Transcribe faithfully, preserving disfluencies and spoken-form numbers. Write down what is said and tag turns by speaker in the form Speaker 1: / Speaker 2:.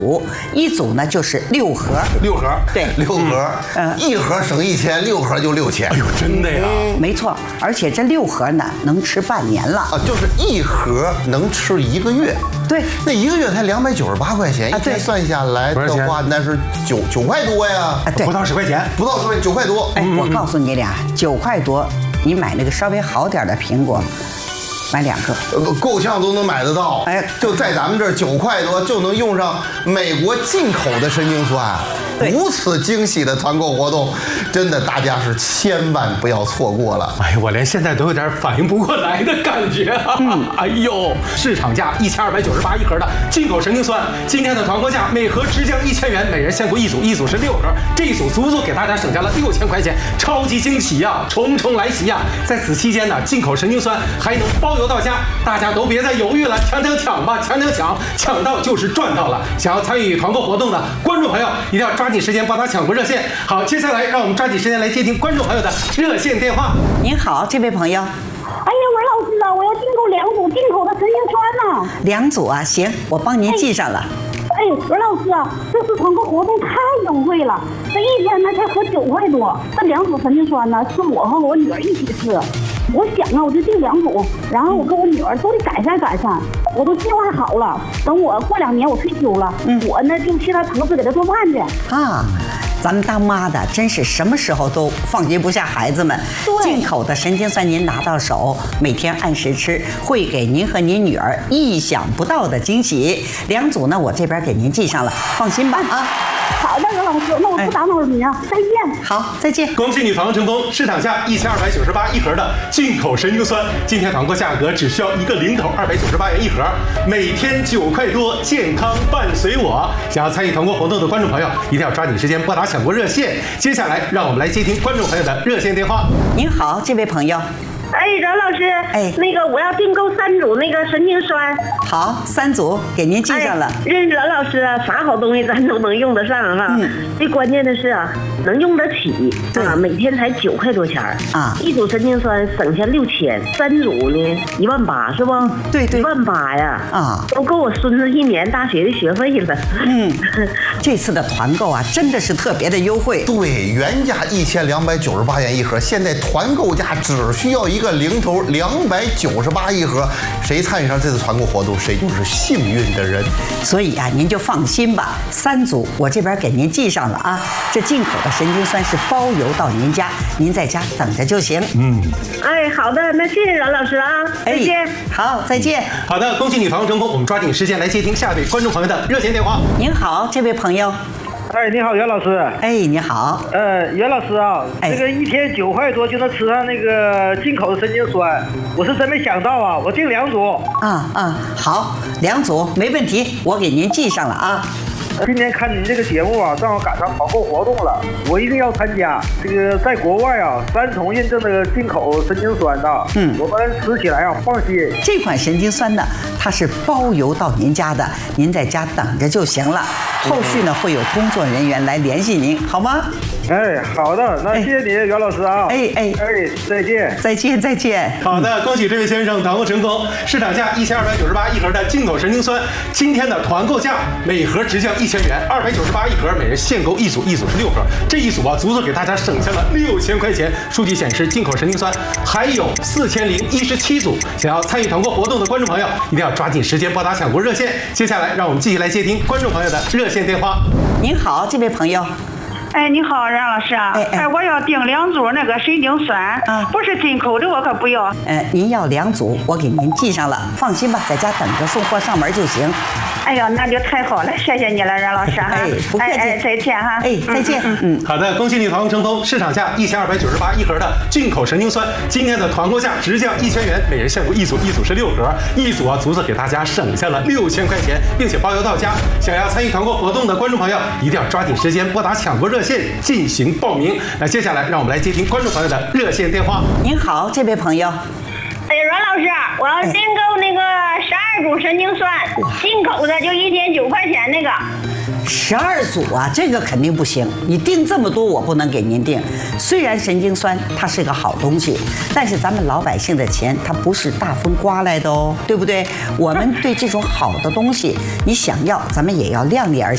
Speaker 1: 组，一组呢就是六盒。
Speaker 2: 六盒，
Speaker 1: 对，
Speaker 2: 六盒，嗯，一盒省一千，六盒就六千。
Speaker 3: 哎呦，真的呀？
Speaker 1: 没错，而且这六盒呢能吃半年了
Speaker 2: 啊，就是一盒能吃一个月。
Speaker 1: 对，
Speaker 2: 那一个月才两百九十八块钱，一天算下来的话，那是九九块多呀。
Speaker 1: 啊，对，
Speaker 3: 不到十块钱，
Speaker 2: 不到十块，九块多。
Speaker 1: 哎，我告诉你俩，九块多，你买那个稍微好点的苹果。买两个，
Speaker 2: 呃，够呛都能买得到。哎，就在咱们这儿九块多就能用上美国进口的神经酸，如此惊喜的团购活动，真的大家是千万不要错过了。
Speaker 3: 哎呀，我连现在都有点反应不过来的感觉啊！嗯、哎呦，市场价一千二百九十八一盒的进口神经酸，今天的团购价每盒直降一千元，每人限购一组，一组是六盒，这一组足足给大家省下了六千块钱，超级惊喜呀、啊，重重来袭呀、啊！在此期间呢，进口神经酸还能包邮到家，大家都别再犹豫了，抢抢抢吧，抢抢抢，抢到就是赚到了！想要参与团购活动的观众朋友，一定要抓紧时间拨打抢购热线。好，接下来让我们抓紧时间来接听观众朋友的热线电话。
Speaker 1: 您好，这位朋友。
Speaker 4: 哎呀，文老师啊，我要订购两组进口的神经酸呢。
Speaker 1: 两组啊，行，我帮您记上了。
Speaker 4: 哎，文老师啊，这次团购活动太优惠了，这一天呢才合九块多。这两组神经酸呢，是我和我女儿一起吃。我想啊，我就订两组，然后我跟我女儿都得改善改善，我都计划好了。等我过两年我退休了，嗯、我呢就去他公司给他做饭去。
Speaker 1: 啊，咱们当妈的真是什么时候都放心不下孩子们。进口的神经酸您拿到手，每天按时吃，会给您和您女儿意想不到的惊喜。两组呢，我这边给您记上了，放心吧啊。
Speaker 4: 好的，刘老师，那我不打扰您啊，再见。
Speaker 1: 好，再见。
Speaker 3: 恭喜你团购成功，市场价一千二百九十八一盒的进口神经酸，今天团购价格只需要一个零头，二百九十八元一盒，每天九块多，健康伴随我。想要参与团购活动的观众朋友，一定要抓紧时间拨打抢购热线。接下来，让我们来接听观众朋友的热线电话。
Speaker 1: 您好，这位朋友。
Speaker 4: 哎，饶老师，
Speaker 1: 哎，
Speaker 4: 那个我要订购三组那个神经酸。
Speaker 1: 好，三组给您记上了。
Speaker 4: 哎、认识饶老师啊，啥好东西咱都能用得上哈。嗯，最关键的是啊，能用得起。对啊，每天才九块多钱啊，一组神经酸省下六千，三组呢一万八是不？
Speaker 1: 对对，
Speaker 4: 一万八呀，
Speaker 1: 啊，
Speaker 4: 都够我孙子一年大学的学费了。
Speaker 1: 嗯，这次的团购啊，真的是特别的优惠。
Speaker 2: 对，原价一千两百九十八元一盒，现在团购价只需要一个零头，两百九十八一盒。谁参与上这次团购活动，谁就是幸运的人。
Speaker 1: 所以啊，您就放心吧，三组我这边给您记上了啊。这进口的神经酸是包邮到您家，您在家等着就行。
Speaker 3: 嗯，
Speaker 4: 哎，好的，那谢谢饶老师啊，再见。
Speaker 1: 哎、好，再见。
Speaker 3: 好的，恭喜你团购成功，我们抓紧时间来接听下一位观众朋友的热线电话。
Speaker 1: 您好，这位朋友。
Speaker 5: 哎，你好，袁老师。
Speaker 1: 哎，你好。
Speaker 5: 呃，袁老师啊，这个一天九块多就能吃上那个进口的神经酸，我是真没想到啊！我订两组。
Speaker 1: 啊啊，好，两组没问题，我给您记上了啊。
Speaker 5: 今天看您这个节目啊，正好赶上团购活动了，我一定要参加。这个在国外啊，三重认证的进口神经酸的，嗯，我们吃起来啊放心。
Speaker 1: 这款神经酸呢，它是包邮到您家的，您在家等着就行了。后续呢会有工作人员来联系您，好吗？
Speaker 5: 哎，好的，那谢谢你，袁老师啊。
Speaker 1: 哎哎
Speaker 5: 哎，再见，
Speaker 1: 再见，再见。
Speaker 3: 好的，恭喜这位先生团购成功，市场价一千二百九十八一盒的进口神经酸，今天的团购价每盒直降一千元，二百九十八一盒，每人限购一组，一组是六盒，这一组啊，足足给大家省下了六千块钱。数据显示，进口神经酸还有四千零一十七组，想要参与团购活动的观众朋友，一定要抓紧时间拨打抢购热线。接下来，让我们继续来接听观众朋友的热线电话。
Speaker 1: 您好，这位朋友。
Speaker 6: 哎，你好，冉老师啊！哎, 哎, 哎，我要订两组那个神经酸，啊，不是进口的，我可不要。
Speaker 1: 呃，您要两组，我给您记上了，放心吧，在家等着送货上门就行。
Speaker 6: 哎呀，那就太好了，谢谢你了，冉老师哈。
Speaker 1: 哎，不客气，
Speaker 6: 哎，再见哈。
Speaker 1: 哎，再见。嗯 嗯, 嗯。
Speaker 3: 好的，恭喜你团购成功，市场价一千二百九十八一盒的进口神经酸，今天的团购价直降一千元，每人限购一组，一组是六盒，一组啊，足足给大家省下了六千块钱，并且包邮到家。想要参与团购活动的观众朋友，一定要抓紧时间拨打抢购热线进行报名。那接下来，让我们来接听观众朋友的热线电话。
Speaker 1: 您好，这位朋友。
Speaker 4: 哎，阮老师，我要订购那个十二组神经酸，进口的就一天九块钱那个。
Speaker 1: 十二组啊，这个肯定不行。你订这么多，我不能给您订。虽然神经酸它是个好东西，但是咱们老百姓的钱它不是大风刮来的哦，对不对？我们对这种好的东西，你想要，咱们也要量力而行。